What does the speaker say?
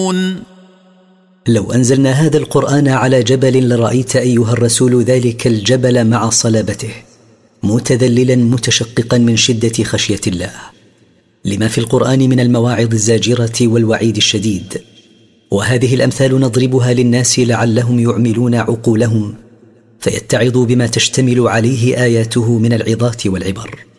لو أنزلنا هذا القرآن على جبل لرأيت أيها الرسول ذلك الجبل مع صلابته متذللا متشققا من شدة خشية الله، لما في القرآن من المواعظ الزاجرة والوعيد الشديد. وهذه الأمثال نضربها للناس لعلهم يعملون عقولهم فيتعظوا بما تشتمل عليه آياته من العظات والعبر.